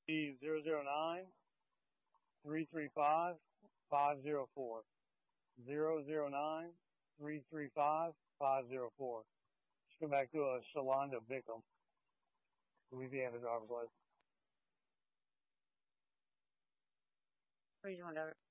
009 335 504. 009 335 504. Just come back to Shalonda Bickham, Louisiana driver's license. Where's your window?